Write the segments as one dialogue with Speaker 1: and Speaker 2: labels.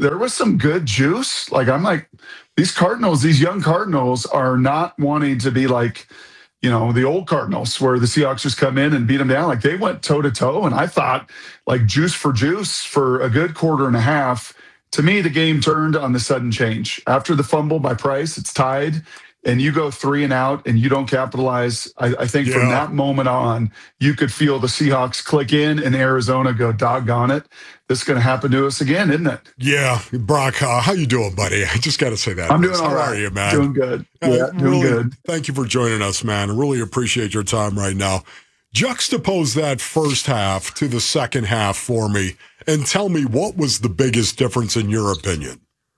Speaker 1: there was some good juice. Like, I'm like, these Cardinals, these young Cardinals are not wanting to be like, the old Cardinals where the Seahawks just come in and beat them down. Like, they went toe to toe. And I thought, like, juice for a good quarter and a half. To me, the game turned on the sudden change. After the fumble by Price, it's tied, and you go 3 and out and you don't capitalize. I think from that moment on, you could feel the Seahawks click in and Arizona go, doggone it. This is going to happen to us again, isn't it?
Speaker 2: Yeah. Brock, how you doing, buddy? I just got to say that.
Speaker 1: I'm doing all right.
Speaker 2: How are you, man?
Speaker 1: Doing good. Doing good.
Speaker 2: Thank you for joining us, man. I really appreciate your time right now. Juxtapose that first half to the second half for me and tell me what was the biggest difference in your opinion.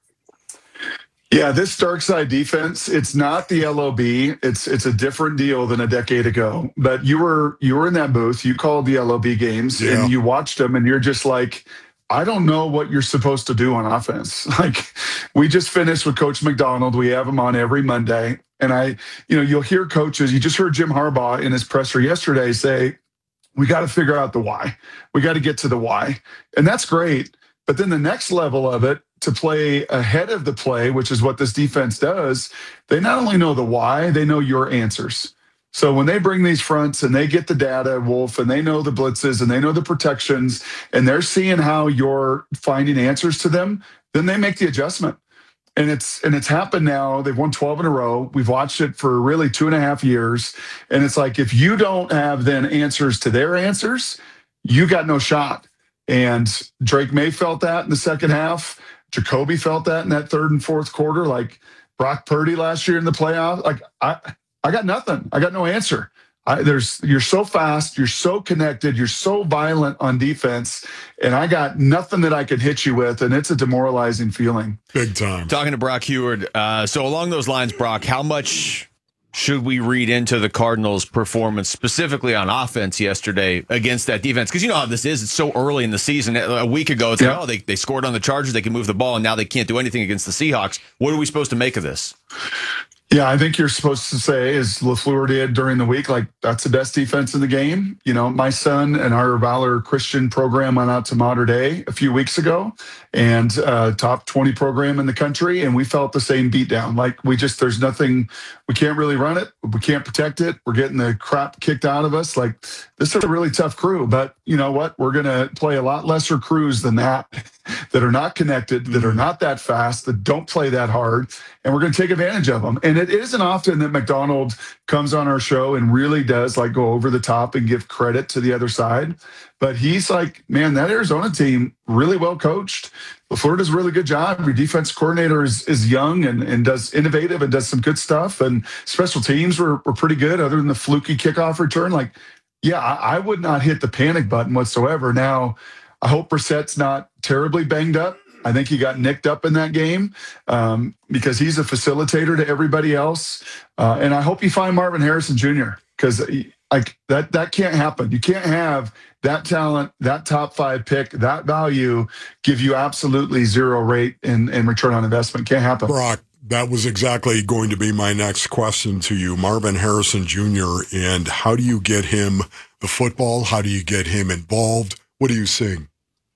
Speaker 1: Yeah, this dark side defense, it's not the LOB. It's a different deal than a decade ago. But you were in that booth, you called the LOB games and you watched them and you're just like, I don't know what you're supposed to do on offense. Like, we just finished with Coach McDonald. We have him on every Monday. And you'll hear coaches, you just heard Jim Harbaugh in his presser yesterday say, we got to figure out the why. We got to get to the why. And that's great. But then the next level of it, to play ahead of the play, which is what this defense does, they not only know the why, they know your answers. So when they bring these fronts and they get the data, Wolf, and they know the blitzes and they know the protections, and they're seeing how you're finding answers to them, then they make the adjustment. And it's happened now. They've won 12 in a row. We've watched it for really 2.5 years. And it's like, if you don't have then answers to their answers, you got no shot. And Drake May felt that in the second half. Jacoby felt that in that third and fourth quarter. Like Brock Purdy last year in the playoffs. Like, I got nothing. I got no answer. You're so fast, you're so connected, you're so violent on defense, and I got nothing that I could hit you with, and it's a demoralizing feeling.
Speaker 2: Big time.
Speaker 3: Talking to Brock Huard. So along those lines, Brock, how much should we read into the Cardinals' performance specifically on offense yesterday against that defense? Because you know how this is. It's so early in the season. A week ago, it's like, they scored on the Chargers, they can move the ball, and now they can't do anything against the Seahawks. What are we supposed to make of this?
Speaker 1: Yeah, I think you're supposed to say, as LaFleur did during the week, like, that's the best defense in the game. My son and our Valor Christian program went out to Mater Dei a few weeks ago, and top 20 program in the country, and we felt the same beatdown. Like, there's nothing, we can't really run it, we can't protect it, we're getting the crap kicked out of us. Like, this is a really tough crew, but you know what? We're going to play a lot lesser crews than that are not connected, that are not that fast, that don't play that hard, and we're going to take advantage of them. And it isn't often that McDonald comes on our show and really does like go over the top and give credit to the other side. But he's like, man, that Arizona team really well coached. LaFleur does a really good job. Your defense coordinator is young and does innovative and does some good stuff. And special teams were pretty good other than the fluky kickoff return. Like, yeah, I would not hit the panic button whatsoever. Now, I hope Brissett's not terribly banged up. I think he got nicked up in that game because he's a facilitator to everybody else. And I hope you find Marvin Harrison Jr. because like that can't happen. You can't have that talent, that top 5 pick, that value give you absolutely zero rate in return on investment. Can't happen.
Speaker 2: Brock, that was exactly going to be my next question to you. Marvin Harrison Jr., and how do you get him the football? How do you get him involved? What are you seeing?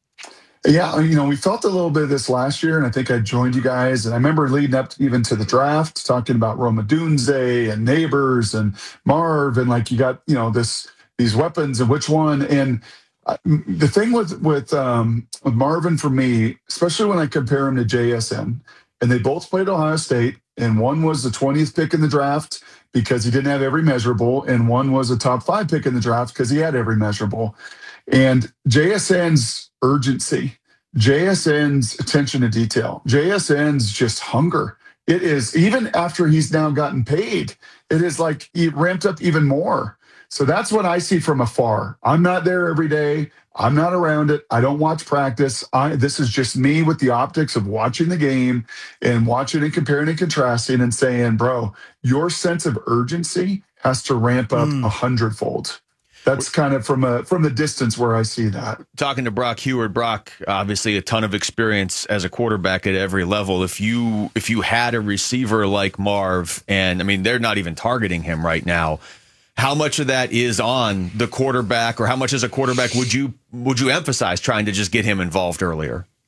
Speaker 1: Yeah, we felt a little bit of this last year, and I think I joined you guys. And I remember leading up even to the draft, talking about Roma Dunze and Neighbors and Marv, and like you got these weapons and which one. And the thing with Marvin for me, especially when I compare him to JSN, and they both played Ohio State, and one was the 20th pick in the draft because he didn't have every measurable, and one was a top 5 pick in the draft because he had every measurable. And JSN's urgency, JSN's attention to detail, JSN's just hunger. It is, even after he's now gotten paid, it is like he ramped up even more. So that's what I see from afar. I'm not there every day. I'm not around it. I don't watch practice. This is just me with the optics of watching the game and watching and comparing and contrasting and saying, bro, your sense of urgency has to ramp up 100-fold. That's kind of from the distance where I see that.
Speaker 3: Talking to Brock Huard. Brock, obviously a ton of experience as a quarterback at every level. If you had a receiver like Marv, and I mean, they're not even targeting him right now, how much of that is on the quarterback, or how much as a quarterback would you emphasize trying to just get him involved earlier?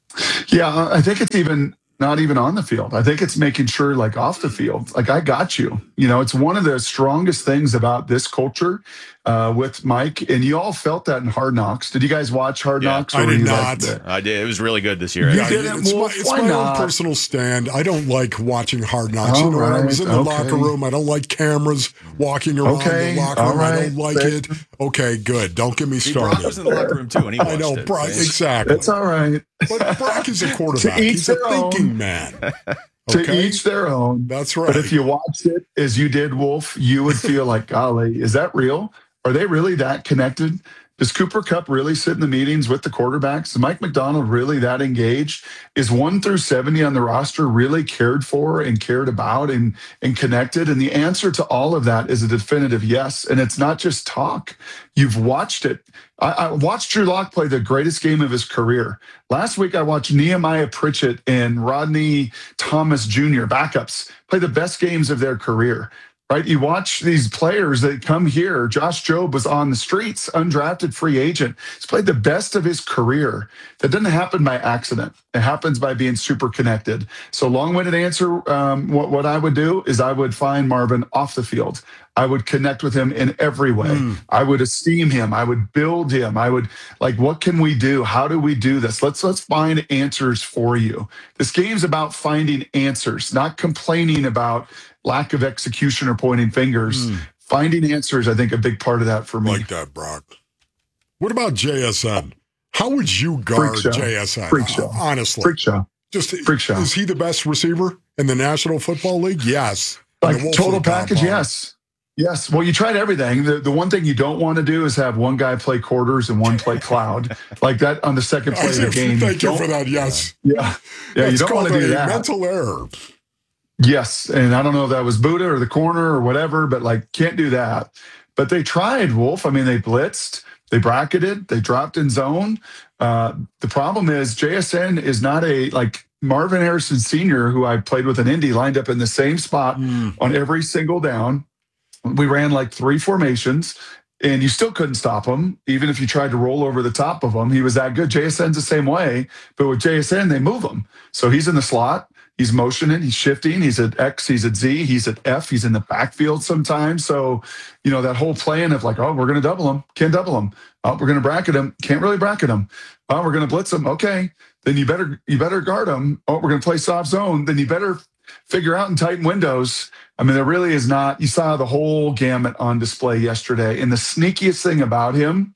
Speaker 1: Yeah, I think it's not even on the field. I think it's making sure, like, off the field, like, I got you. It's one of the strongest things about this culture with Mike, and you all felt that in Hard Knocks. Did you guys watch Hard Knocks?
Speaker 2: I did not.
Speaker 3: I did. It was really good this year.
Speaker 1: You didn't?
Speaker 2: It's my own personal stand. I don't like watching Hard Knocks.
Speaker 1: All
Speaker 2: When I was in the
Speaker 1: right,
Speaker 2: locker room, I don't like cameras walking around the locker room. I don't like it. Okay, good. Don't get me started.
Speaker 3: Brock was in the locker room too, and he watched
Speaker 2: I know,
Speaker 3: it.
Speaker 2: Brock. Exactly.
Speaker 1: It's all right.
Speaker 2: But Brock is a quarterback.
Speaker 1: To each
Speaker 2: He's a
Speaker 1: their
Speaker 2: thinking
Speaker 1: own.
Speaker 2: man.
Speaker 1: To
Speaker 2: Okay?
Speaker 1: each their own.
Speaker 2: That's right.
Speaker 1: But if you watched it as you did, Wolf, you would feel like, golly, is that real? Are they really that connected? Does Cooper Kupp really sit in the meetings with the quarterbacks? Is Mike McDonald really that engaged? Is 1 through 70 on the roster really cared for and cared about and connected? And the answer to all of that is a definitive yes. And it's not just talk. You've watched it. I watched Drew Lock play the greatest game of his career. Last week, I watched Nehemiah Pritchett and Rodney Thomas Jr., backups, play the best games of their career. Right? You watch these players that come here. Josh Jobe was on the streets, undrafted free agent. He's played the best of his career. That doesn't happen by accident. It happens by being super connected. So long-winded answer, what I would do is I would find Marvin off the field. I would connect with him in every way. I would esteem him. I would build him. I would, like, what can we do? How do we do this? Let's find answers for you. This game's about finding answers, not complaining about lack of execution or pointing fingers. Finding answers, I think, a big part of that for me.
Speaker 2: Like that, Brock. What about JSN? How would you guard JSN?
Speaker 1: Freak show.
Speaker 2: Honestly.
Speaker 1: Freak show.
Speaker 2: Just
Speaker 1: Freak show.
Speaker 2: Is he the best receiver in the National Football League? Yes.
Speaker 1: Like total package, yes. Yes. Well, you tried everything. The one thing you don't want to do is have one guy play quarters and one play cloud. Like that on the second play of the game.
Speaker 2: Thank you for that, yes.
Speaker 1: Yeah. Yeah, you don't want to do that.
Speaker 2: Mental error.
Speaker 1: Yes, and I don't know if that was Buddha or the corner or whatever, but like can't do that. But they tried, Wolf. I mean, they blitzed, they bracketed, they dropped in zone. The problem is JSN is not like Marvin Harrison Sr., who I played with in Indy, lined up in the same spot on every single down. We ran like 3 formations, and you still couldn't stop him, even if you tried to roll over the top of him. He was that good. JSN's the same way, but with JSN, they move him. So he's in the slot. He's motioning, he's shifting, he's at X, he's at Z, he's at F, he's in the backfield sometimes. So, that whole plan of like, oh, we're going to double him, can't double him. Oh, we're going to bracket him, can't really bracket him. Oh, we're going to blitz him. Okay, then you better guard him. Oh, we're going to play soft zone. Then you better figure out and tighten windows. I mean, there really is not. You saw the whole gamut on display yesterday. And the sneakiest thing about him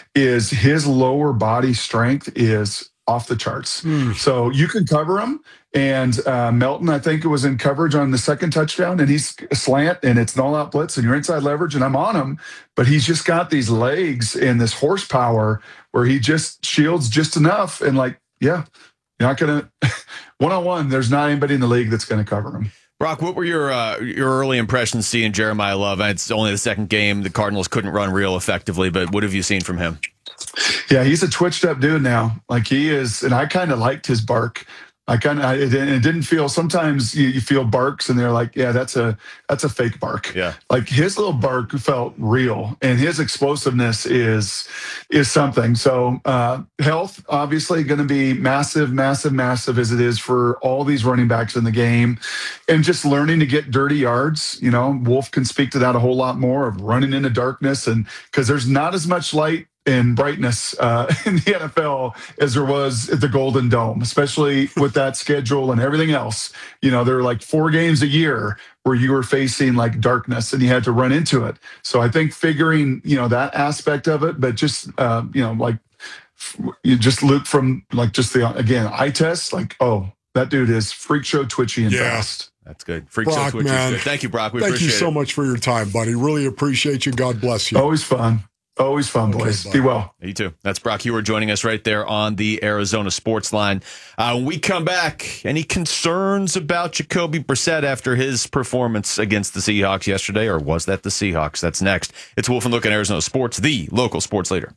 Speaker 1: is his lower body strength is off the charts. So you can cover him. And Melton, I think it was in coverage on the second touchdown, and he's a slant, and it's an all-out blitz, and you're inside leverage, and I'm on him. But he's just got these legs and this horsepower where he just shields just enough. And like, yeah, you're not going to one-on-one. There's not anybody in the league that's going to cover him.
Speaker 3: Brock, what were your early impressions seeing Jeremiah Love? It's only the second game. The Cardinals couldn't run real effectively, but what have you seen from him?
Speaker 1: Yeah, he's a twitched up dude now. Like he is, and I kind of liked his bark. It didn't feel, sometimes you feel barks and they're like, yeah, that's a fake bark.
Speaker 3: Yeah.
Speaker 1: Like his little bark felt real, and his explosiveness is something. So health, obviously going to be massive, massive, massive as it is for all these running backs in the game, and just learning to get dirty yards. Wolf can speak to that a whole lot more, of running into darkness, and because there's not as much light and brightness in the NFL as there was at the Golden Dome, especially with that schedule and everything else. There were like 4 games a year where you were facing like darkness and you had to run into it. So I think figuring, that aspect of it, but just, like you just look from like just the eye test, like, oh, that dude is freak show twitchy and fast.
Speaker 3: That's good. Freak
Speaker 2: Brock,
Speaker 3: show twitchy is good. Thank you, Brock. We appreciate it.
Speaker 2: Thank you so much for your time, buddy. Really appreciate you. God bless you.
Speaker 1: Always fun. Always fun, boys. Be well.
Speaker 3: You too. That's Brock Huard joining us right there on the Arizona Sports Line. When we come back, any concerns about Jacoby Brissett after his performance against the Seahawks yesterday, or was that the Seahawks? That's next. It's Wolf and Luke in Arizona Sports, the local sports leader.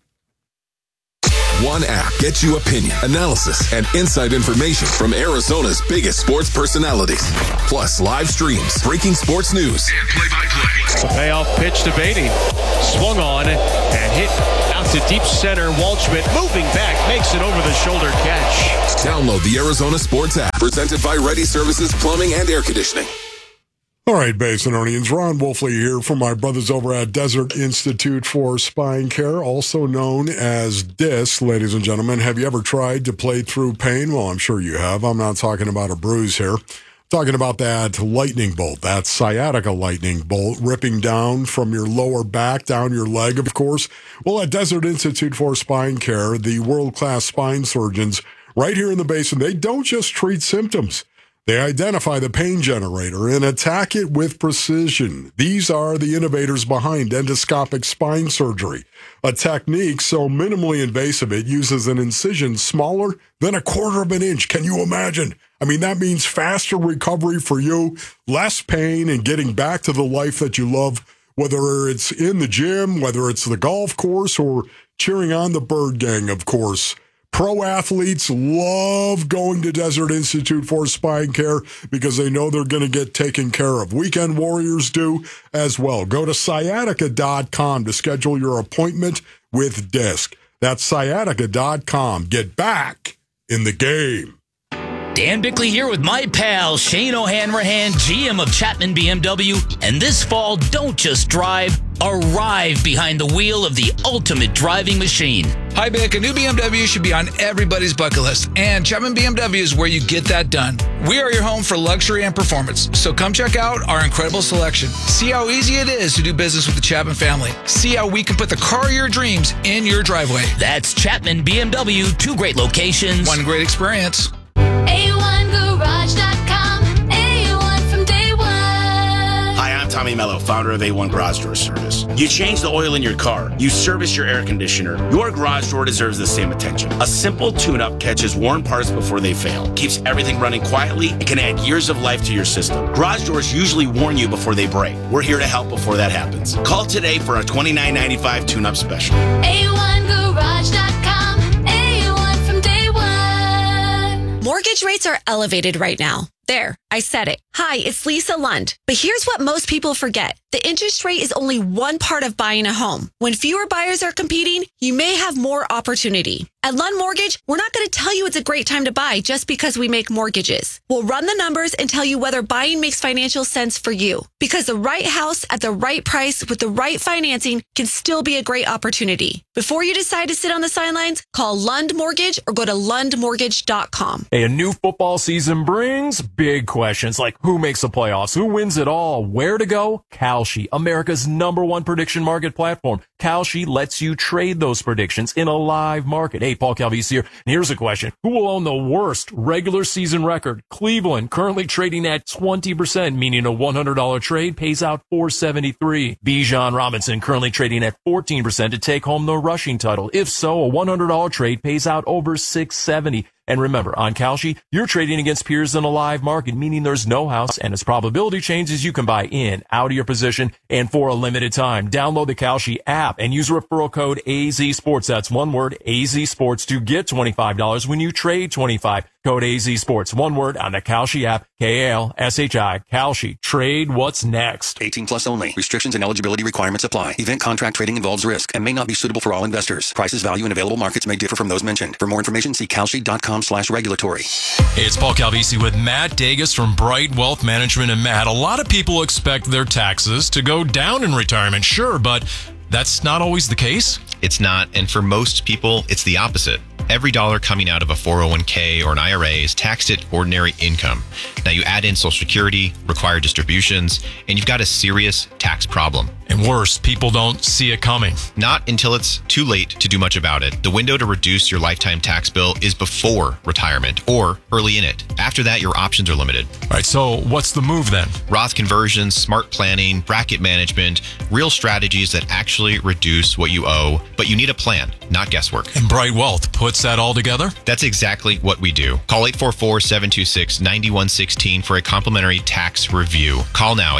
Speaker 4: One app gets you opinion, analysis, and inside information from Arizona's biggest sports personalities. Plus live streams, breaking sports news, and play-by-play.
Speaker 5: The payoff pitch to Beatty. Swung on and hit outside to deep center. Waldschmidt moving back, makes it over the shoulder catch.
Speaker 4: Download the Arizona Sports app, presented by Ready Services Plumbing and Air Conditioning.
Speaker 2: All right, Basinonians, Ron Wolfley here from my brothers over at Desert Institute for Spine Care, also known as DISC, ladies and gentlemen. Have you ever tried to play through pain? Well, I'm sure you have. I'm not talking about a bruise here. I'm talking about that lightning bolt, that sciatica lightning bolt, ripping down from your lower back, down your leg, of course. Well, at Desert Institute for Spine Care, the world-class spine surgeons right here in the Basin, they don't just treat symptoms. They identify the pain generator and attack it with precision. These are the innovators behind endoscopic spine surgery, a technique so minimally invasive it uses an incision smaller than 1/4 of an inch. Can you imagine? I mean, that means faster recovery for you, less pain, and getting back to the life that you love, whether it's in the gym, whether it's the golf course, or cheering on the Bird Gang, of course. Pro athletes love going to Desert Institute for Spine Care because they know they're going to get taken care of. Weekend warriors do as well. Go to sciatica.com to schedule your appointment with DISC. That's sciatica.com. Get back in the game.
Speaker 6: Dan Bickley here with my pal Shane O'Hanrahan, GM of Chapman BMW. And this fall, don't just drive, arrive behind the wheel of the ultimate driving machine.
Speaker 7: Hi, Bick. A new BMW should be on everybody's bucket list, and Chapman BMW is where you get that done. We are your home for luxury and performance, so come check out our incredible selection. See how easy it is to do business with the Chapman family. See how we can put the car of your dreams in your driveway.
Speaker 6: That's Chapman BMW, 2 great locations.
Speaker 7: One great experience.
Speaker 8: A1Garage.com, A1 from day one.
Speaker 9: Hi, I'm Tommy Mello, founder of A1 Garage Door Service. You change the oil in your car. You service your air conditioner. Your garage door deserves the same attention. A simple tune-up catches worn parts before they fail, keeps everything running quietly, and can add years of life to your system. Garage doors usually warn you before they break. We're here to help before that happens. Call today for a $29.95 tune-up special.
Speaker 8: A1Garage.com, A1 from day one.
Speaker 10: Mortgage rates are elevated right now. There, I said it. Hi, it's Lisa Lund. But here's what most people forget. The interest rate is only one part of buying a home. When fewer buyers are competing, you may have more opportunity. At Lund Mortgage, we're not going to tell you it's a great time to buy just because we make mortgages. We'll run the numbers and tell you whether buying makes financial sense for you. Because the right house at the right price with the right financing can still be a great opportunity. Before you decide to sit on the sidelines, call Lund Mortgage or go to lundmortgage.com.
Speaker 11: A new football season brings big questions like who makes the playoffs, who wins it all, where to go. Kalshi, America's #1 prediction market platform. Kalshi lets you trade those predictions in a live market. Hey, Paul Calvisi here. And here's a question. Who will own the worst regular season record? Cleveland, currently trading at 20%, meaning a $100 trade pays out $473. Bijan Robinson, currently trading at 14% to take home the rushing title. If so, a $100 trade pays out over $670. And remember, on Kalshi, you're trading against peers in a live market, meaning there's no house, and as probability changes, you can buy in, out of your position, and for a limited time. Download the Kalshi app and use referral code AZSports. That's one word, AZSports, to get $25 when you trade $25. Code AZSports, one word, on the Kalshi app, Kalshi. Kalshi. Trade what's next.
Speaker 12: 18 plus only. Restrictions and eligibility requirements apply. Event contract trading involves risk and may not be suitable for all investors. Prices, value, and available markets may differ from those mentioned. For more information, see Kalshi.com/regulatory.
Speaker 11: Hey, it's Paul Calvisi with Matt Dagas from Bright Wealth Management. And Matt, a lot of people expect their taxes to go down in retirement, sure, but that's not always the case.
Speaker 13: It's not, and for most people, it's the opposite. Every dollar coming out of a 401k or an IRA is taxed at ordinary income. Now you add in Social Security, required distributions, and you've got a serious tax problem.
Speaker 11: And worse, people don't see it coming.
Speaker 13: Not until it's too late to do much about it. The window to reduce your lifetime tax bill is before retirement or early in it. After that, your options are limited.
Speaker 11: All right, so what's the move then?
Speaker 13: Roth conversions, smart planning, bracket management, real strategies that actually reduce what you owe, but you need a plan, not guesswork.
Speaker 11: And Bright Wealth puts that all together?
Speaker 13: That's exactly what we do. Call 844-726-9116 for a complimentary tax review. Call now,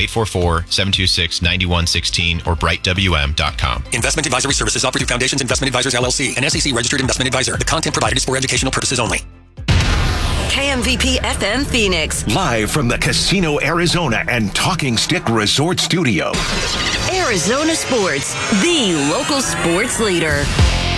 Speaker 13: 844-726-9116 or brightwm.com.
Speaker 12: Investment advisory services offered through Foundations Investment Advisors, LLC, an SEC registered investment advisor. The content provided is for educational purposes only.
Speaker 14: KMVP FM Phoenix.
Speaker 15: Live from the Casino Arizona and Talking Stick Resort Studio.
Speaker 14: Arizona Sports, the local sports leader.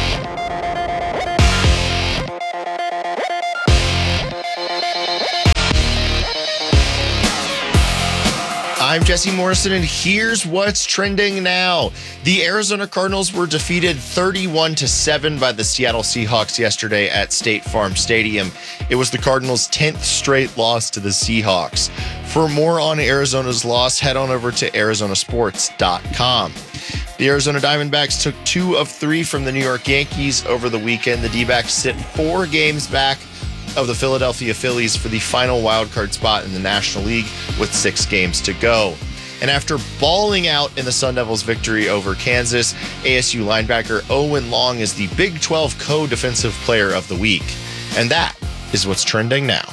Speaker 16: I'm Jesse Morrison, and here's what's trending now. The Arizona Cardinals were defeated 31-7 by the Seattle Seahawks yesterday at State Farm Stadium. It was the Cardinals' 10th straight loss to the Seahawks. For more on Arizona's loss, head on over to arizonasports.com. The Arizona Diamondbacks took 2 of 3 from the New York Yankees over the weekend. The D-backs sit 4 games back of the Philadelphia Phillies for the final wildcard spot in the National League with 6 games to go. And after balling out in the Sun Devils' victory over Kansas, ASU linebacker Owen Long is the Big 12 co-defensive player of the week. And that is what's trending now.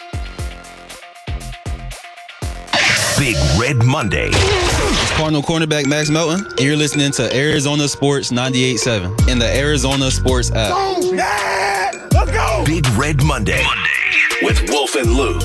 Speaker 15: Big Red Monday.
Speaker 17: It's Cardinal cornerback Max Melton, and you're listening to Arizona Sports 98.7 in the Arizona Sports app.
Speaker 15: Yeah! Let's go! Big Red Monday with Wolf and Luke.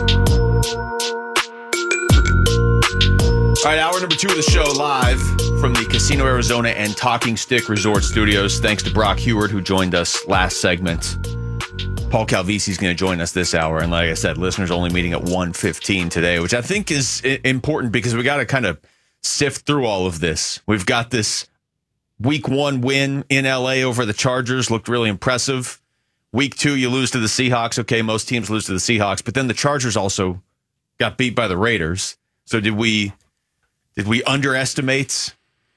Speaker 3: All right, hour number 2 of the show live from the Casino Arizona and Talking Stick Resort Studios. Thanks to Brock Heward, who joined us last segment. Paul Calvisi is going to join us this hour. And like I said, listeners only meeting at 1:15 today, which I think is important because we got to kind of sift through all of this. We've got this week 1 win in LA over the Chargers. Looked really impressive. Week 2, you lose to the Seahawks. Okay, most teams lose to the Seahawks. But then the Chargers also got beat by the Raiders. So did we underestimate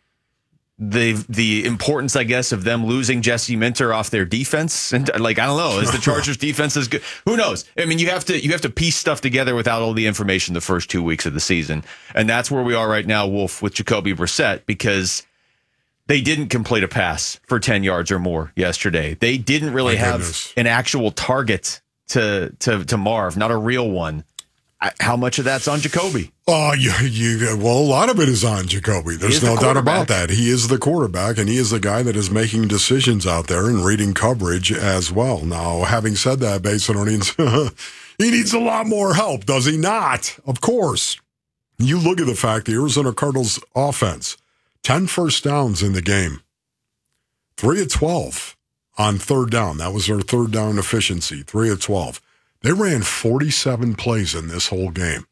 Speaker 3: the importance, I guess, of them losing Jesse Minter off their defense? And I don't know, is the Chargers defense as good? Who knows? I mean, you have to piece stuff together without all the information the first 2 weeks of the season. And that's where we are right now, Wolf, with Jacoby Brissett, because they didn't complete a pass for 10 yards or more yesterday. They didn't really have an actual target to Marv, not a real one. How much of that's on Jacoby?
Speaker 2: Well, a lot of it is on Jacoby. There's no doubt about that. He is the quarterback, and he is the guy that is making decisions out there and reading coverage as well. Now, having said that, Basinonians, he needs a lot more help, does he not? Of course. You look at the fact the Arizona Cardinals offense, 10 first downs in the game, 3 of 12 on third down. That was their third down efficiency, 3 of 12. They ran 47 plays in this whole game.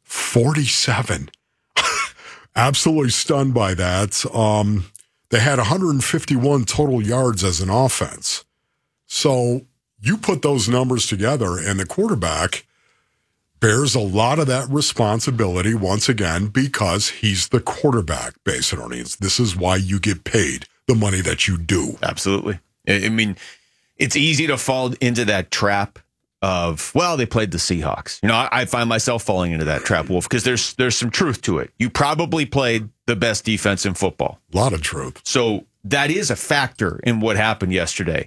Speaker 2: 47. Absolutely stunned by that. They had 151 total yards as an offense. So you put those numbers together, and the quarterback bears a lot of that responsibility once again because he's the quarterback, basically. This is why you get paid the money that you do.
Speaker 3: Absolutely. I mean, it's easy to fall into that trap of, well, they played the Seahawks. You know, I find myself falling into that trap, Wolf, because there's some truth to it. You probably played the best defense in football.
Speaker 2: A lot of truth.
Speaker 3: So that is a factor in what happened yesterday.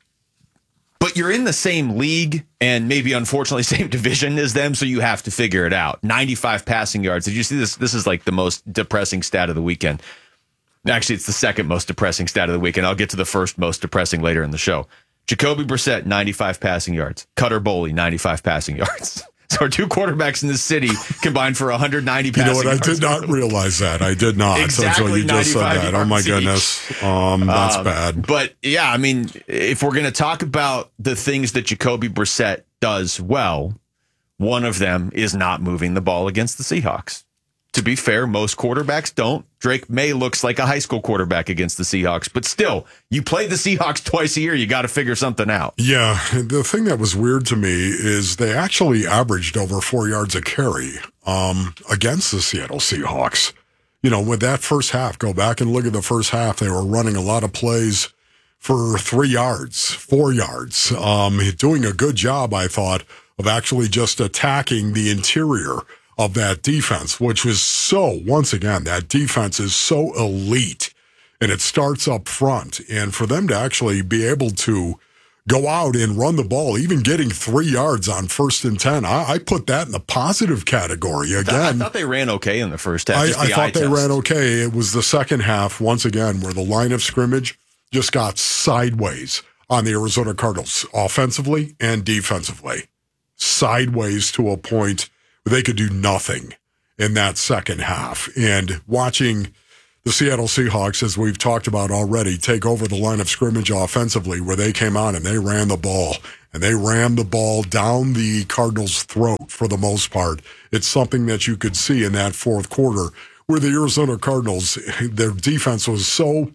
Speaker 3: But you're in the same league and maybe, unfortunately, same division as them, so you have to figure it out. 95 passing yards. Did you see this? This is like the most depressing stat of the weekend. Actually, it's the second most depressing stat of the weekend. I'll get to the first most depressing later in the show. Jacoby Brissett, 95 passing yards. Cutter Boley, 95 passing yards. So our 2 quarterbacks in this city combined for 190 passing yards.
Speaker 2: You know what? I did not realize that. I did not.
Speaker 3: Exactly,
Speaker 2: until you just said that. Oh, my goodness. That's bad.
Speaker 3: But, yeah, I mean, if we're going to talk about the things that Jacoby Brissett does well, one of them is not moving the ball against the Seahawks. To be fair, most quarterbacks don't. Drake May looks like a high school quarterback against the Seahawks, but still, you play the Seahawks twice a year. You got to figure something out.
Speaker 2: Yeah, the thing that was weird to me is they actually averaged over 4 yards a carry against the Seattle Seahawks. You know, with that first half, go back and look at the first half. They were running a lot of plays for 3 yards, 4 yards, doing a good job, I thought, of actually just attacking the interior of that defense, which was so, once again, that defense is so elite, and it starts up front. And for them to actually be able to go out and run the ball, even getting 3 yards on 1st and 10, I put that in the positive category. Again,
Speaker 3: I thought they ran okay in the first half.
Speaker 2: I thought they ran okay. It was the second half, once again, where the line of scrimmage just got sideways on the Arizona Cardinals, offensively and defensively. Sideways to a point they could do nothing in that second half. And watching the Seattle Seahawks, as we've talked about already, take over the line of scrimmage offensively, where they came out and they ran the ball. And they rammed the ball down the Cardinals' throat for the most part. It's something that you could see in that fourth quarter where the Arizona Cardinals, their defense was so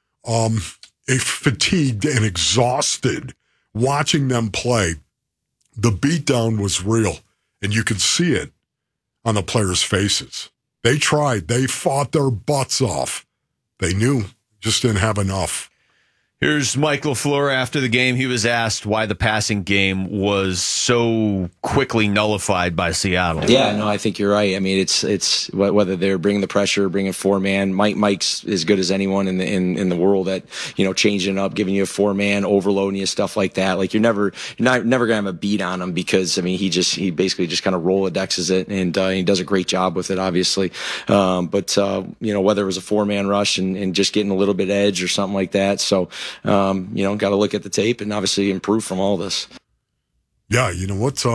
Speaker 2: fatigued and exhausted watching them play. The beatdown was real, and you could see it on the players' faces. They tried. They fought their butts off. They knew, just didn't have enough.
Speaker 3: Here's Mike LaFleur after the game. He was asked why the passing game was so quickly nullified by Seattle.
Speaker 18: Yeah, no, I think you're right. I mean, it's whether they're bringing the pressure, bringing 4-man. Mike's as good as anyone in the world at, changing it up, giving you a 4-man, overloading you, stuff like that. Like you're never gonna have a beat on him because he basically just kind of Rolodexes it, and he does a great job with it, obviously. But whether it was a 4-man rush and just getting a little bit edge or something like that. So. Got to look at the tape and obviously improve from all this.
Speaker 2: Yeah, you know what?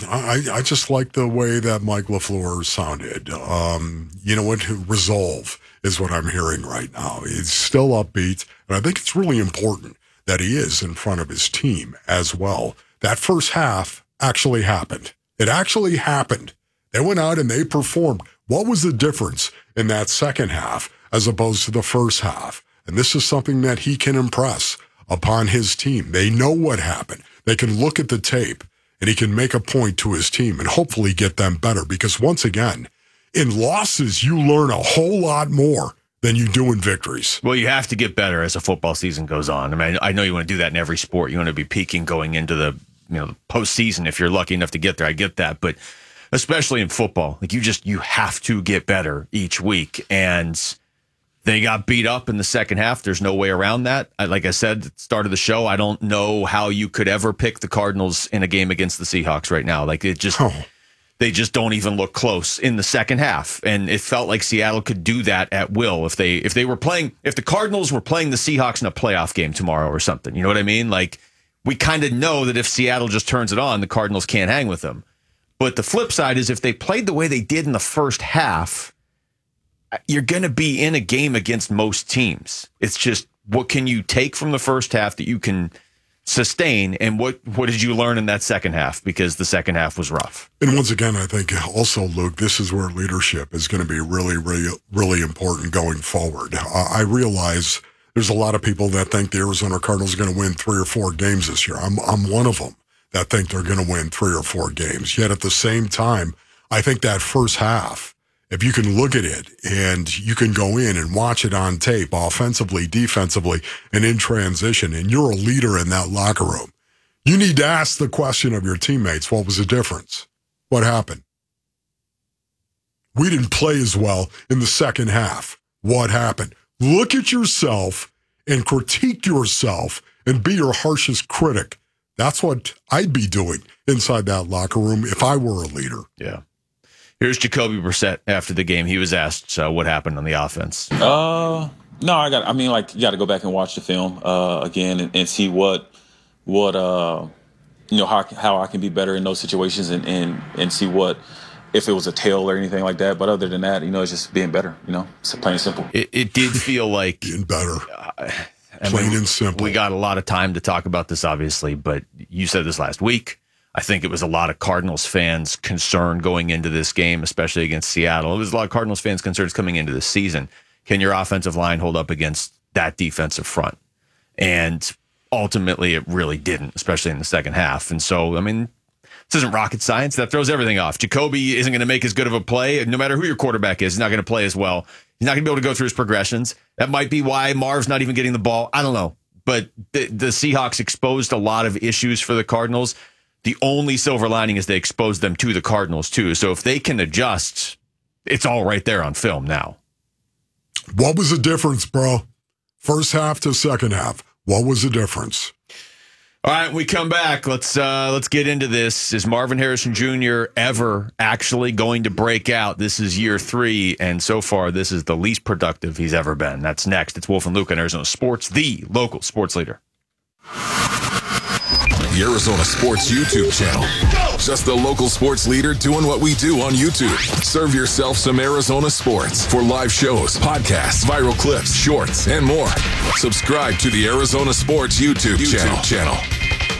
Speaker 2: I just like the way that Mike LaFleur sounded. You know what? Resolve is what I'm hearing right now. He's still upbeat, and I think it's really important that he is in front of his team as well. That first half actually happened. It actually happened. They went out and they performed. What was the difference in that second half as opposed to the first half? And this is something that he can impress upon his team. They know what happened. They can look at the tape, and he can make a point to his team and hopefully get them better. Because once again, in losses, you learn a whole lot more than you do in victories.
Speaker 3: Well, you have to get better as the football season goes on. I mean, I know you want to do that in every sport. You want to be peaking going into the postseason if you're lucky enough to get there. I get that. But especially in football, like you have to get better each week. And they got beat up in the second half. There's no way around that. Like I said at the start of the show, I don't know how you could ever pick the Cardinals in a game against the Seahawks right now. Like they just don't even look close in the second half. And it felt like Seattle could do that at will if the Cardinals were playing the Seahawks in a playoff game tomorrow or something. You know what I mean? Like we kind of know that if Seattle just turns it on, the Cardinals can't hang with them. But the flip side is if they played the way they did in the first half, you're going to be in a game against most teams. It's just, what can you take from the first half that you can sustain, and what did you learn in that second half? Because the second half was rough.
Speaker 2: And once again, I think also, Luke, this is where leadership is going to be really, really, really important going forward. I realize there's a lot of people that think the Arizona Cardinals are going to win 3 or 4 games this year. I'm one of them that think they're going to win 3 or 4 games. Yet at the same time, I think that first half, if you can look at it and you can go in and watch it on tape, offensively, defensively, and in transition, and you're a leader in that locker room, you need to ask the question of your teammates, what was the difference? What happened? We didn't play as well in the second half. What happened? Look at yourself and critique yourself and be your harshest critic. That's what I'd be doing inside that locker room if I were a leader.
Speaker 3: Yeah. Here's Jacoby Brissett after the game. He was asked what happened on the offense.
Speaker 19: No, you got to go back and watch the film again and see what how I can be better in those situations and see what, if it was a tail or anything like that. But other than that, it's just being better. It's plain and simple.
Speaker 3: It did feel like
Speaker 2: being better. Plain and simple.
Speaker 3: We got a lot of time to talk about this, obviously, but you said this last week. I think it was a lot of Cardinals fans' concern going into this game, especially against Seattle. It was a lot of Cardinals fans' concerns coming into this season. Can your offensive line hold up against that defensive front? And ultimately, it really didn't, especially in the second half. And so, I mean, this isn't rocket science. That throws everything off. Jacoby isn't going to make as good of a play. No matter who your quarterback is, he's not going to play as well. He's not going to be able to go through his progressions. That might be why Marv's not even getting the ball. I don't know. But the Seahawks exposed a lot of issues for the Cardinals. The only silver lining is they exposed them to the Cardinals, too. So if they can adjust, it's all right there on film now.
Speaker 2: What was the difference, bro? First half to second half. What was the difference?
Speaker 3: All right, when we come back, let's get into this. Is Marvin Harrison Jr. ever actually going to break out? This is year 3, and so far, this is the least productive he's ever been. That's next. It's Wolf and Luke on Arizona Sports, the local sports leader.
Speaker 4: The Arizona Sports YouTube channel. Just the local sports leader doing what we do on YouTube. Serve yourself some Arizona sports for live shows, podcasts, viral clips, shorts, and more. Subscribe to the Arizona Sports YouTube channel.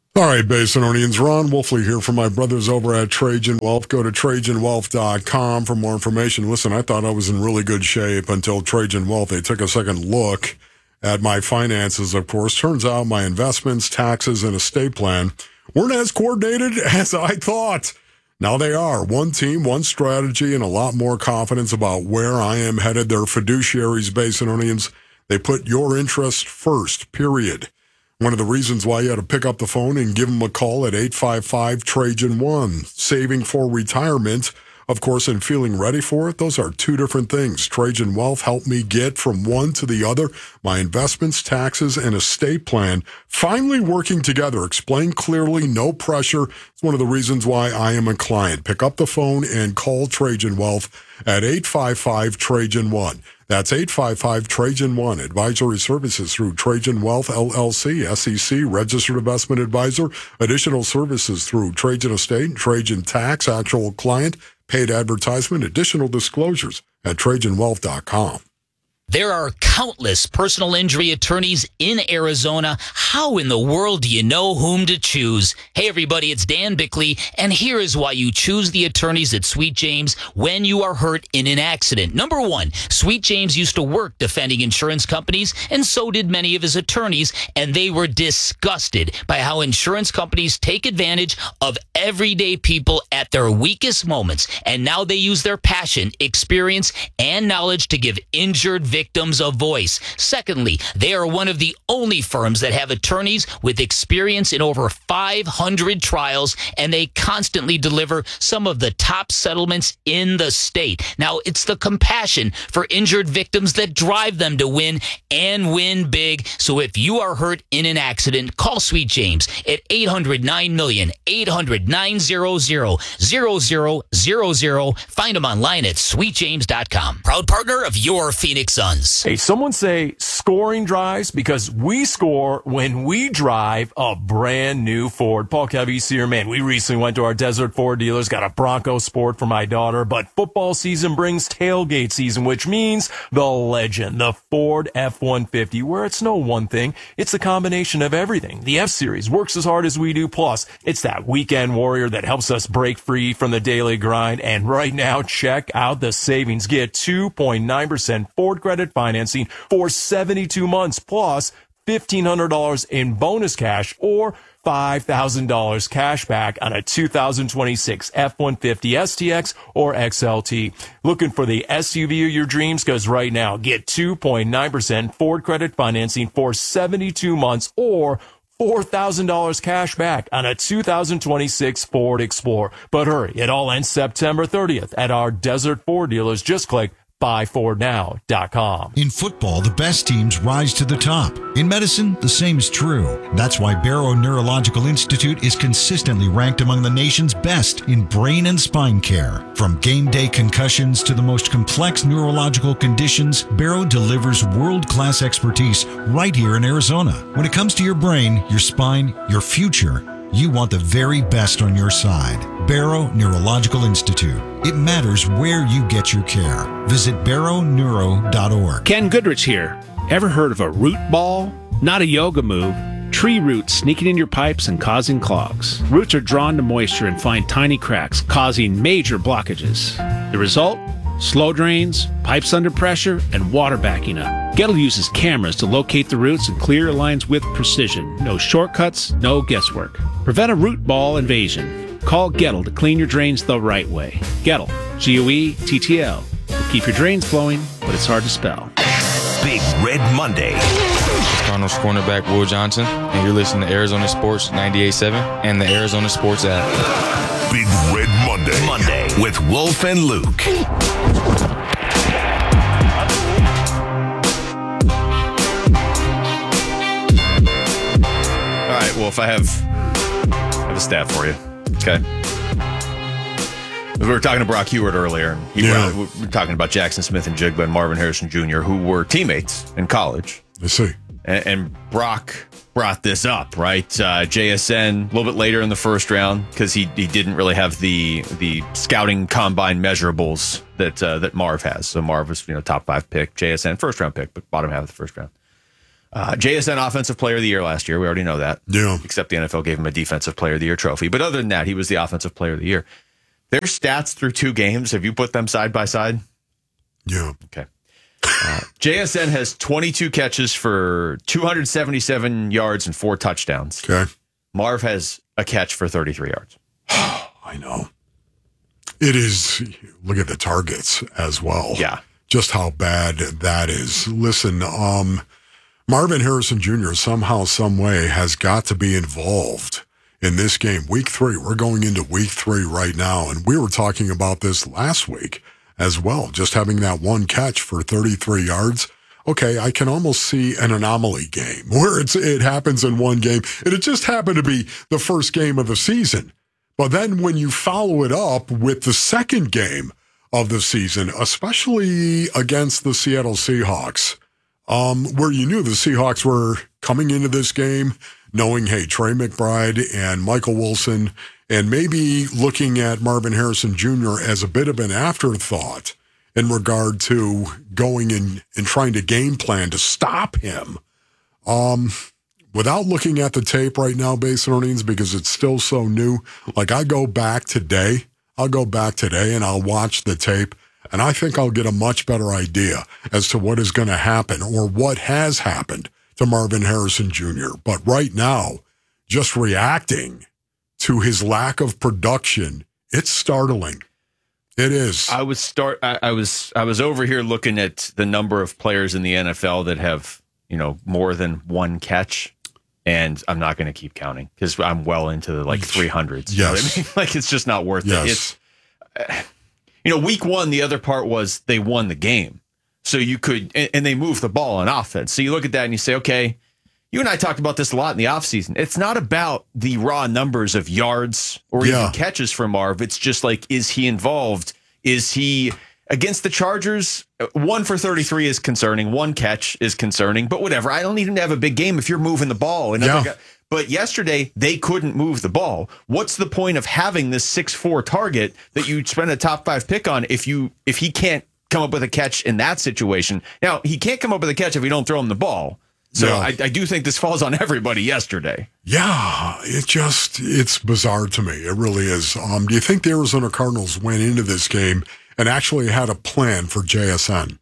Speaker 2: All right, Basinonians, Ron Wolfley here from my brothers over at Trajan Wealth. Go to TrajanWealth.com for more information. Listen, I thought I was in really good shape until Trajan Wealth. They took a second look at my finances, of course. Turns out my investments, taxes, and estate plan weren't as coordinated as I thought. Now they are. One team, one strategy, and a lot more confidence about where I am headed. They're fiduciaries, Basinonians. They put your interest first, period. One of the reasons why you had to pick up the phone and give them a call at 855-TRAJAN-1. Saving for retirement, of course, and feeling ready for it, those are two different things. Trajan Wealth helped me get from one to the other. My investments, taxes, and estate plan finally working together. Explain clearly, no pressure. It's one of the reasons why I am a client. Pick up the phone and call Trajan Wealth at 855-TRAJAN-1. That's 855-TRAJAN-1. Advisory services through Trajan Wealth, LLC, SEC, Registered Investment Advisor. Additional services through Trajan Estate, Trajan Tax, actual client, paid advertisement, additional disclosures at TrajanWealth.com.
Speaker 6: There are countless personal injury attorneys in Arizona. How in the world do you know whom to choose? Hey, everybody, it's Dan Bickley, and here is why you choose the attorneys at Sweet James when you are hurt in an accident. Number one, Sweet James used to work defending insurance companies, and so did many of his attorneys, and they were disgusted by how insurance companies take advantage of everyday people at their weakest moments, and now they use their passion, experience, and knowledge to give injured victims a voice. Secondly, they are one of the only firms that have attorneys with experience in over 500 trials, and they constantly deliver some of the top settlements in the state. Now, it's the compassion for injured victims that drive them to win and win big. So if you are hurt in an accident, call Sweet James at 800-9-million, 800-900-0000. Find them online at sweetjames.com. Proud partner of your Phoenix Suns.
Speaker 11: Hey, someone say scoring drives because we score when we drive a brand new Ford. Paul Cavese here, man. We recently went to our Desert Ford dealers, got a Bronco Sport for my daughter, but football season brings tailgate season, which means the legend, the Ford F-150, where it's no one thing. It's a combination of everything. The F-Series works as hard as we do. Plus, it's that weekend warrior that helps us break free from the daily grind. And right now, check out the savings. Get 2.9% Ford credit financing for 72 months, plus $1,500 in bonus cash or $5,000 cash back on a 2026 F-150 STX or XLT. Looking for the SUV of your dreams? Because right now, get 2.9% Ford credit financing for 72 months or $4,000 cash back on a 2026 Ford Explorer. But hurry, it all ends September 30th at our Desert Ford dealers. Just click buyfordnow.com.
Speaker 20: In football, the best teams rise to the top. In medicine, the same is true. That's why Barrow Neurological Institute is consistently ranked among the nation's best in brain and spine care. From game day concussions to the most complex neurological conditions, Barrow delivers world-class expertise right here in Arizona. When it comes to your brain, your spine, your future, you want the very best on your side. Barrow Neurological Institute. It matters where you get your care. Visit barrowneuro.org.
Speaker 21: Ken Goodrich here. Ever heard of a root ball? Not a yoga move. Tree roots sneaking in your pipes and causing clogs. Roots are drawn to moisture and find tiny cracks, causing major blockages. The result? Slow drains, pipes under pressure, and water backing up. Gettle uses cameras to locate the roots and clear your lines with precision. No shortcuts, no guesswork. Prevent a root ball invasion. Call Gettle to clean your drains the right way. Gettle, Goettl. Will keep your drains flowing, but it's hard to spell.
Speaker 15: Big Red Monday.
Speaker 17: Cardinals cornerback Will Johnson, and you're listening to Arizona Sports 98.7 and the Arizona Sports app.
Speaker 15: Big Red Monday with Wolf and Luke.
Speaker 3: All right, Wolf, I have a stat for you. Okay. We were talking to Brock Huard earlier. We were talking about Jackson Smith and Jigba and Marvin Harrison Jr., who were teammates in college.
Speaker 2: I see.
Speaker 3: And Brock brought this up, right? JSN a little bit later in the first round because he didn't really have the scouting combine measurables that Marv has. So Marv was top 5 pick, JSN first round pick, but bottom half of the first round. JSN Offensive Player of the Year last year. We already know that.
Speaker 2: Yeah.
Speaker 3: Except the NFL gave him a Defensive Player of the Year trophy. But other than that, he was the Offensive Player of the Year. Their stats through 2 games, have you put them side by side?
Speaker 2: Yeah.
Speaker 3: Okay. JSN has 22 catches for 277 yards and 4 touchdowns.
Speaker 2: Okay.
Speaker 3: Marv has a catch for 33 yards.
Speaker 2: I know. It is. Look at the targets as well.
Speaker 3: Yeah.
Speaker 2: Just how bad that is. Listen, Marvin Harrison Jr. somehow, some way has got to be involved in this game. Week 3. We're going into week 3 right now. And we were talking about this last week as well. Just having that one catch for 33 yards. Okay, I can almost see an anomaly game where it happens in one game. And it just happened to be the first game of the season. But then when you follow it up with the second game of the season, especially against the Seattle Seahawks, where you knew the Seahawks were coming into this game knowing, hey, Trey McBride and Michael Wilson, and maybe looking at Marvin Harrison Jr. as a bit of an afterthought in regard to going in and trying to game plan to stop him. Without looking at the tape right now, Base Earnings, because it's still so new, like I'll go back today and I'll watch the tape, and I think I'll get a much better idea as to what is going to happen or what has happened to Marvin Harrison Jr. But right now, just reacting to his lack of production, it's startling. It is.
Speaker 3: I was over here looking at the number of players in the NFL that have, more than one catch. And I'm not going to keep counting because I'm well into the 300s. You know what I mean? Like, it's just not worth it. It's, week 1, the other part was they won the game. So you could, and they moved the ball on offense. So you look at that and you say, okay, you and I talked about this a lot in the offseason. It's not about the raw numbers of yards or even catches from Marv. It's just is he involved? Is he against the Chargers? 1 for 33 is concerning. 1 catch is concerning, but whatever. I don't need him to have a big game if you're moving the ball. But yesterday, they couldn't move the ball. What's the point of having this 6'4" target that you spend a top 5 pick on if he can't come up with a catch in that situation? Now, he can't come up with a catch if we don't throw him the ball. So I do think this falls on everybody yesterday.
Speaker 2: Yeah, it's bizarre to me. It really is. Do you think the Arizona Cardinals went into this game and actually had a plan for JSN?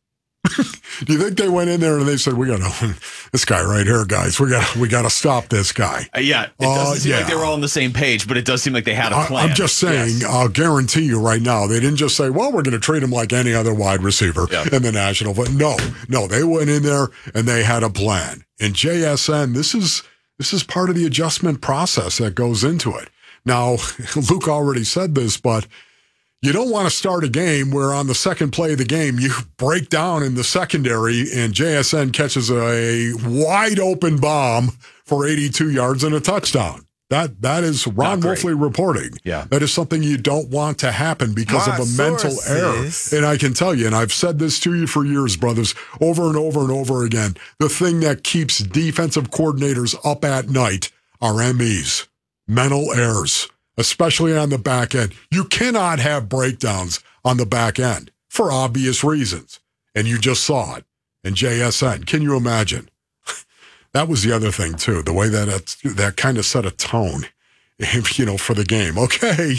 Speaker 2: Do you think they went in there and they said, "We got this guy right here, guys. We got to stop this guy"?
Speaker 3: It doesn't seem like they were all on the same page, but it does seem like they had a plan.
Speaker 2: I'm just saying. Yes. I'll guarantee you right now, they didn't just say, "Well, we're going to treat him like any other wide receiver in the National." But no, they went in there and they had a plan. And JSN, this is part of the adjustment process that goes into it. Now, Luke already said this, but you don't want to start a game where on the second play of the game, you break down in the secondary and JSN catches a wide open bomb for 82 yards and a touchdown. That is Ron Wolfley reporting.
Speaker 3: Yeah.
Speaker 2: That is something you don't want to happen because of a mental error. And I can tell you, and I've said this to you for years, brothers, over and over and over again, the thing that keeps defensive coordinators up at night are MEs, mental errors, especially on the back end. You cannot have breakdowns on the back end for obvious reasons. And you just saw it. And JSN, can you imagine? That was the other thing, too, the way that kind of set a tone, for the game. Okay,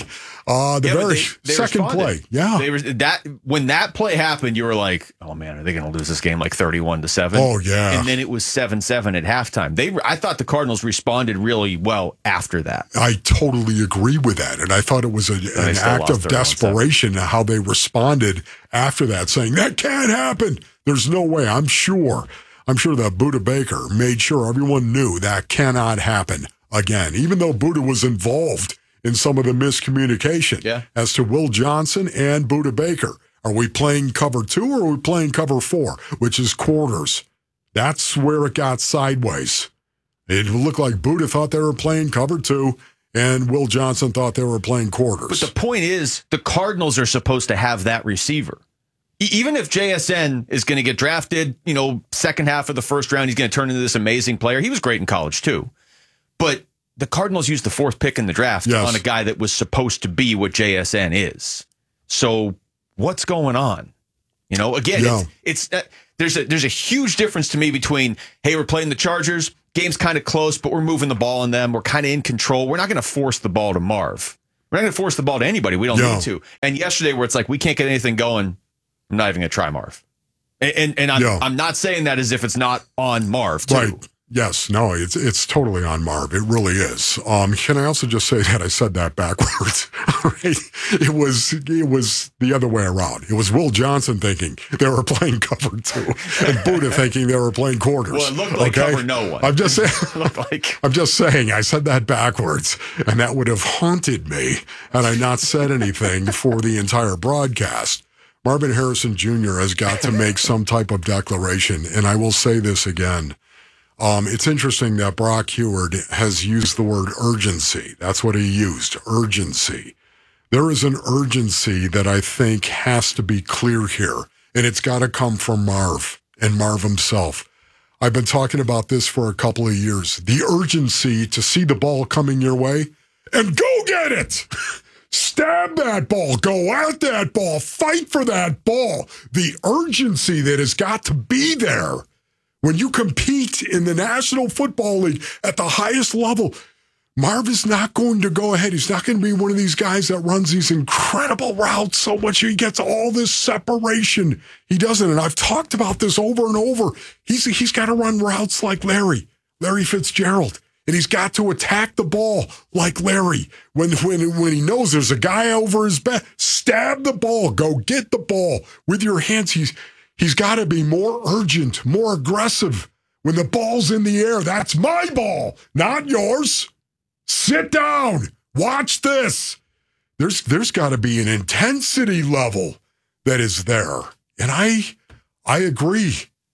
Speaker 2: they second
Speaker 3: responded.
Speaker 2: play. Yeah.
Speaker 3: When that play happened, you were like, oh, man, are they going to lose this game 31-7?
Speaker 2: Oh, yeah.
Speaker 3: And then it was 7-7 at halftime. I thought the Cardinals responded really well after that.
Speaker 2: I totally agree with that. And I thought it was an act of desperation how they responded after that, saying, that can't happen. There's no way. I'm sure that Budda Baker made sure everyone knew that cannot happen again, even though Budda was involved in some of the miscommunication as to Will Johnson and Budda Baker. Are we playing cover 2 or are we playing cover 4, which is quarters? That's where it got sideways. It looked like Budda thought they were playing cover 2 and Will Johnson thought they were playing quarters.
Speaker 3: But the point is, the Cardinals are supposed to have that receiver. Even if JSN is going to get drafted, second half of the first round, he's going to turn into this amazing player. He was great in college, too. But the Cardinals used the 4th pick in the draft on a guy that was supposed to be what JSN is. So what's going on? Again, it's there's a huge difference to me between, hey, we're playing the Chargers, game's kind of close, but we're moving the ball on them. We're kind of in control. We're not going to force the ball to Marv. We're not going to force the ball to anybody. We don't need to. And yesterday, where it's like, we can't get anything going, I'm not even going to try Marv. And I'm not saying that as if it's not on Marv, too.
Speaker 2: Right. Yes, no, it's totally on Marv. It really is. Can I also just say that I said that backwards? Right? It was the other way around. It was Will Johnson thinking they were playing cover 2, and Buddha thinking they were playing quarters.
Speaker 3: Well, it looked like cover no one.
Speaker 2: I'm just saying I said that backwards, and that would have haunted me had I not said anything for the entire broadcast. Marvin Harrison Jr. has got to make some type of declaration, and I will say this again. It's interesting that Brock Huard has used the word urgency. That's what he used, urgency. There is an urgency that I think has to be clear here, and it's got to come from Marv and Marv himself. I've been talking about this for a couple of years. The urgency to see the ball coming your way and go get it. Stab that ball. Go at that ball. Fight for that ball. The urgency that has got to be there. When you compete in the National Football League at the highest level, Marv is not going to go ahead. He's not going to be one of these guys that runs these incredible routes so much he gets all this separation. He doesn't, and I've talked about this over and over. He's got to run routes like Larry Fitzgerald, and he's got to attack the ball like Larry. When he knows there's a guy over his back, stab the ball, go get the ball with your hands. He's got to be more urgent, more aggressive. When the ball's in the air, that's my ball, not yours. Sit down. Watch this. There's got to be an intensity level that is there. And I agree.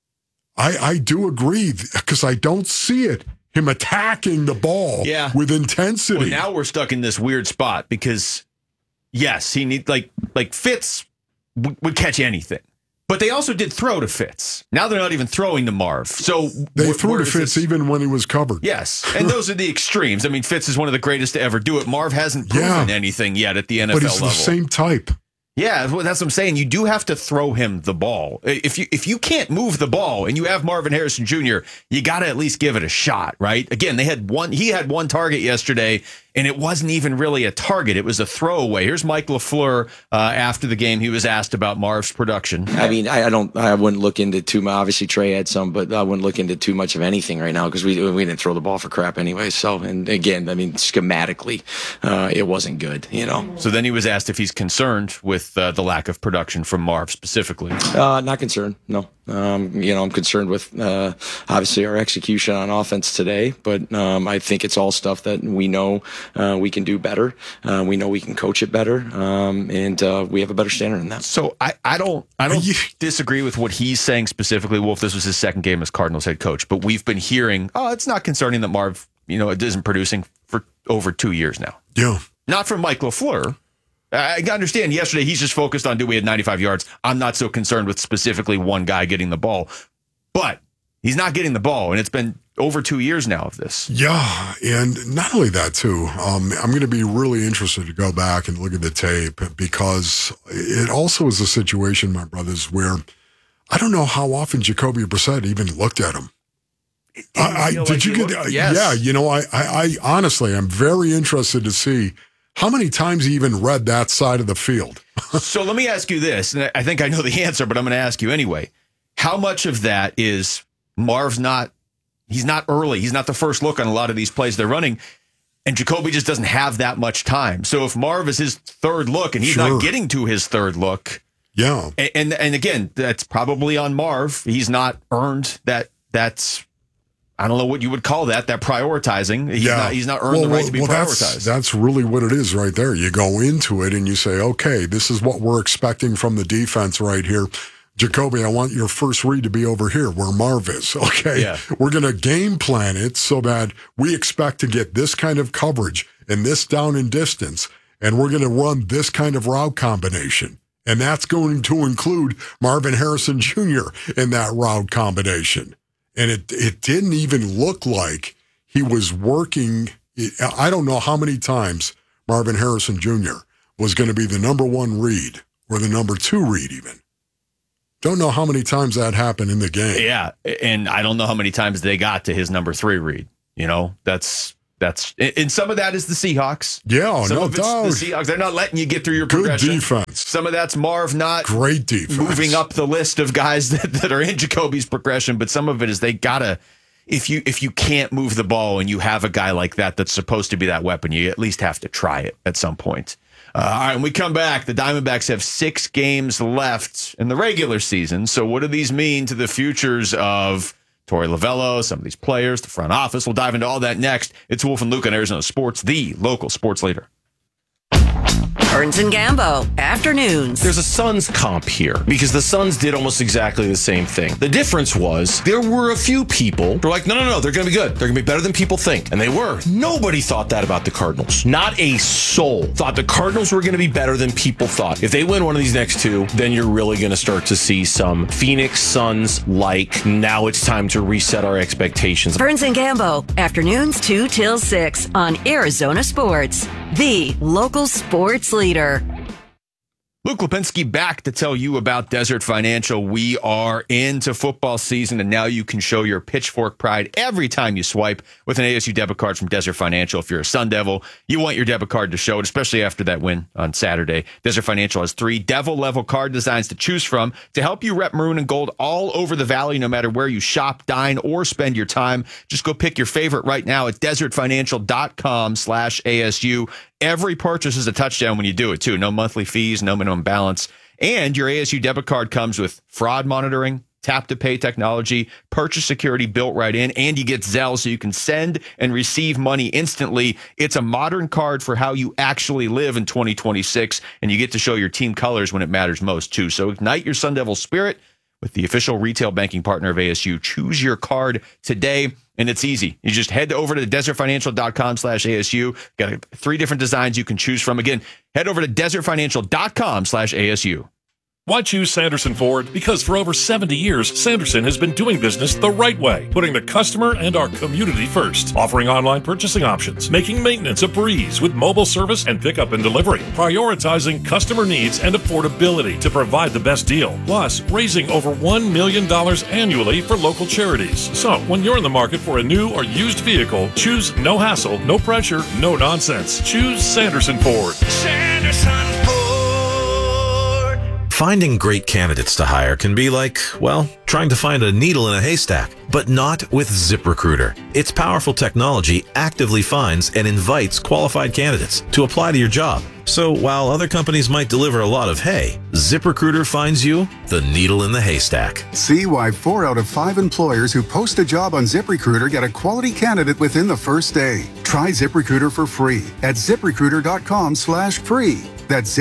Speaker 2: I do agree because I don't see it. Him attacking the ball with intensity.
Speaker 3: Well, now we're stuck in this weird spot because, yes, he needs like Fitz would catch anything. But they also did throw to Fitz. Now they're not even throwing to Marv. So
Speaker 2: they threw to Fitz even when he was covered.
Speaker 3: Yes, and those are the extremes. I mean, Fitz is one of the greatest to ever do it. Marv hasn't proven anything yet at the NFL level.
Speaker 2: But he's the same type.
Speaker 3: Yeah, that's what I'm saying. You do have to throw him the ball. If you can't move the ball and you have Marvin Harrison Jr., you got to at least give it a shot, right? Again, he had one target yesterday, and it wasn't even really a target. It was a throwaway. Here's Mike LaFleur after the game. He was asked about Marv's production.
Speaker 18: I mean, I wouldn't look into too much. Obviously, Trey had some, but I wouldn't look into too much of anything right now because we didn't throw the ball for crap anyway. So, and again, I mean, schematically, it wasn't good, you know.
Speaker 3: So then he was asked if he's concerned with the lack of production from Marv specifically.
Speaker 18: Not concerned, no. I'm concerned with obviously our execution on offense today, but I think it's all stuff that we know we can do better. We know we can coach it better, and we have a better standard in that.
Speaker 3: So I don't disagree with what he's saying specifically. Wolf, this was his second game as Cardinals head coach, but we've been hearing, it's not concerning that Marv, it isn't producing for over 2 years now.
Speaker 2: Yeah,
Speaker 3: not from Mike LaFleur. I understand yesterday he's just focused on, we had 95 yards. I'm not so concerned with specifically one guy getting the ball, but he's not getting the ball, and it's been over 2 years now of this.
Speaker 2: Yeah, and not only that, too. I'm going to be really interested to go back and look at the tape because it also is a situation, my brothers, where I don't know how often Jacoby Brissett even looked at him. Did you get?
Speaker 3: Yes.
Speaker 2: Yeah, I honestly, I'm very interested to see how many times he even read that side of the field.
Speaker 3: So let me ask you this, and I think I know the answer, but I'm going to ask you anyway. How much of that is Marv's he's not early. He's not the first look on a lot of these plays they're running, and Jacoby just doesn't have that much time. So if Marv is his third look and he's not getting to his third look,
Speaker 2: yeah.
Speaker 3: And again, that's probably on Marv. He's not earned that's I don't know what you would call that prioritizing. He's not earned the right to be prioritized.
Speaker 2: That's really what it is right there. You go into it and you say, okay, this is what we're expecting from the defense right here. Jacoby, I want your first read to be over here where Marv is. Okay. Yeah. We're going to game plan it so that we expect to get this kind of coverage and this down and distance. And we're going to run this kind of route combination. And that's going to include Marvin Harrison Jr. in that route combination. And it didn't even look like he was working. I don't know how many times Marvin Harrison Jr. was going to be the number one read or the number two read even. Don't know how many times that happened in the game.
Speaker 3: Yeah, and I don't know how many times they got to his number 3 read. You know, that's and some of that is the Seahawks.
Speaker 2: Yeah,
Speaker 3: some
Speaker 2: no
Speaker 3: of it's
Speaker 2: doubt.
Speaker 3: the Seahawks. They're not letting you get through your
Speaker 2: Good
Speaker 3: progression.
Speaker 2: defense.
Speaker 3: Some of that's Marv not
Speaker 2: great defense,
Speaker 3: moving up the list of guys that are in Jacoby's progression. But some of it is they gotta. If you can't move the ball and you have a guy like that that's supposed to be that weapon, you at least have to try it at some point. All right, when we come back, the Diamondbacks have 6 games left in the regular season. So what do these mean to the futures of Torey Lovullo, some of these players, the front office? We'll dive into all that next. It's Wolf and Luke on Arizona Sports, the local sports leader.
Speaker 14: Burns and Gambo, afternoons.
Speaker 1: There's a Suns comp here because the Suns did almost exactly the same thing. The difference was there were a few people who were like, no, they're going to be good. They're going to be better than people think. And they were. Nobody thought that about the Cardinals. Not a soul thought the Cardinals were going to be better than people thought. If they win one of these next 2, then you're really going to start to see some Phoenix Suns like, now it's time to reset our expectations.
Speaker 14: Burns and Gambo, afternoons 2 till 6 on Arizona Sports, the local sports leader.
Speaker 3: Luke Lipinski back to tell you about Desert Financial. We are into football season, and now you can show your pitchfork pride every time you swipe with an ASU debit card from Desert Financial. If you're a Sun Devil, you want your debit card to show it, especially after that win on Saturday. Desert Financial has 3 Devil-level card designs to choose from to help you rep maroon and gold all over the valley, no matter where you shop, dine, or spend your time. Just go pick your favorite right now at desertfinancial.com/ASU. Every purchase is a touchdown when you do it, too. No monthly fees, no minimum balance. And your ASU debit card comes with fraud monitoring, tap-to-pay technology, purchase security built right in, and you get Zelle so you can send and receive money instantly. It's a modern card for how you actually live in 2026, and you get to show your team colors when it matters most, too. So ignite your Sun Devil spirit with the official retail banking partner of ASU. Choose your card today. And it's easy. You just head over to desertfinancial.com/ASU. Got 3 different designs you can choose from. Again, head over to desertfinancial.com/ASU.
Speaker 22: Why choose Sanderson Ford? Because for over 70 years, Sanderson has been doing business the right way, putting the customer and our community first, offering online purchasing options, making maintenance a breeze with mobile service and pickup and delivery, prioritizing customer needs and affordability to provide the best deal, plus raising over $1 million annually for local charities. So when you're in the market for a new or used vehicle, choose no hassle, no pressure, no nonsense. Choose Sanderson Ford.
Speaker 15: Sanderson Ford.
Speaker 23: Finding great candidates to hire can be like, well, trying to find a needle in a haystack, but not with ZipRecruiter. Its powerful technology actively finds and invites qualified candidates to apply to your job. So while other companies might deliver a lot of hay, ZipRecruiter finds you the needle in the haystack.
Speaker 24: See why 4 out of 5 employers who post a job on ZipRecruiter get a quality candidate within the first day. Try ZipRecruiter for free at ZipRecruiter.com/free. That's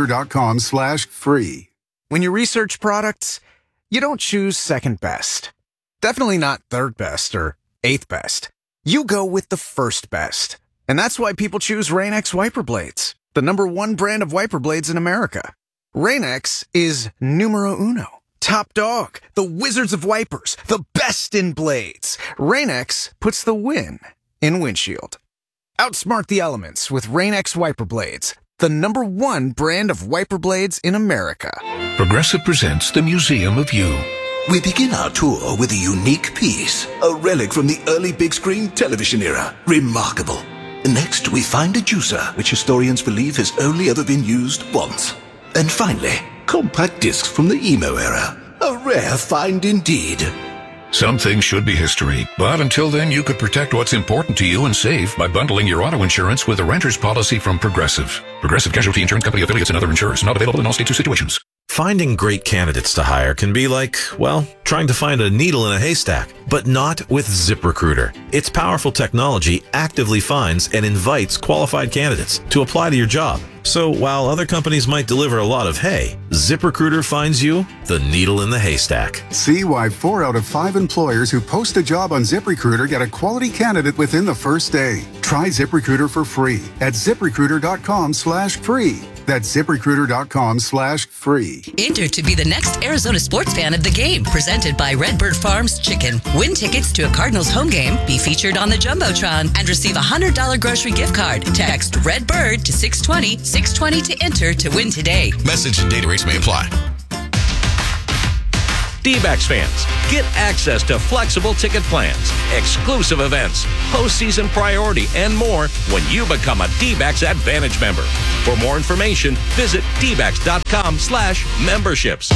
Speaker 24: ZipRecruiter.com/free.
Speaker 25: When you research products, you don't choose second best. Definitely not third best or eighth best. You go with the first best. And that's why people choose Rain-X wiper blades, the #1 brand of wiper blades in America. Rain-X is numero uno. Top dog, the wizards of wipers, the best in blades. Rain-X puts the win in windshield. Outsmart the elements with Rain-X wiper blades, the #1 brand of wiper blades in America.
Speaker 26: Progressive presents the Museum of You.
Speaker 15: We begin our tour with a unique piece, a relic from the early big screen television era. Remarkable. Next, we find a juicer, which historians believe has only ever been used once. And finally, compact discs from the emo era. A rare find indeed.
Speaker 26: Some things should be history, but until then, you could protect what's important to you and save by bundling your auto insurance with a renter's policy from Progressive. Progressive Casualty Insurance Company affiliates and other insurers. Not available in all states or situations.
Speaker 23: Finding great candidates to hire can be like, well, trying to find a needle in a haystack, but not with ZipRecruiter. Its powerful technology actively finds and invites qualified candidates to apply to your job. So while other companies might deliver a lot of hay, ZipRecruiter finds you the needle in the haystack.
Speaker 24: See why 4 out of 5 employers who post a job on ZipRecruiter get a quality candidate within the first day. Try ZipRecruiter for free at ZipRecruiter.com/free. That's ZipRecruiter.com/free.
Speaker 27: Enter to be the next Arizona sports fan of the game. Presented by Redbird Farms Chicken. Win tickets to a Cardinals home game, be featured on the Jumbotron, and receive a $100 grocery gift card. Text Redbird to 620 to enter to win today.
Speaker 4: Message and data rates may apply.
Speaker 5: D-backs fans, get access to flexible ticket plans, exclusive events, postseason priority, and more when you become a D-backs Advantage member. For more information, visit dbacks.com/memberships.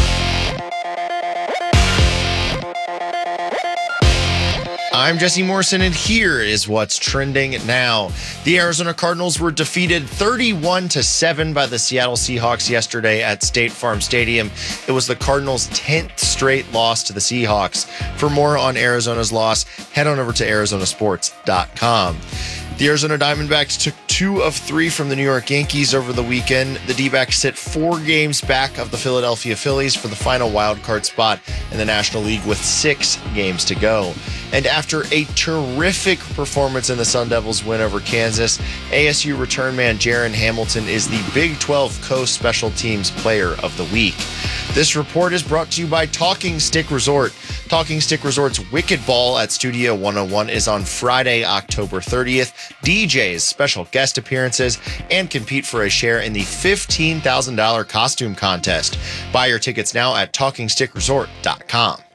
Speaker 16: I'm Jesse Morrison, and here is what's trending now. The Arizona Cardinals were defeated 31-7 by the Seattle Seahawks yesterday at State Farm Stadium. It was the Cardinals' 10th straight loss to the Seahawks. For more on Arizona's loss, head on over to arizonasports.com. The Arizona Diamondbacks took 2 of 3 from the New York Yankees over the weekend. The D-backs sit 4 games back of the Philadelphia Phillies for the final wild card spot in the National League with 6 games to go. And after a terrific performance in the Sun Devils' win over Kansas, ASU return man Jaron Hamilton is the Big 12 Coast Special Teams Player of the Week. This report is brought to you by Talking Stick Resort. Talking Stick Resort's Wicked Ball at Studio 101 is on Friday, October 30th. DJs, special guest appearances, and compete for a share in the $15,000 costume contest. Buy your tickets now at TalkingStickResort.com.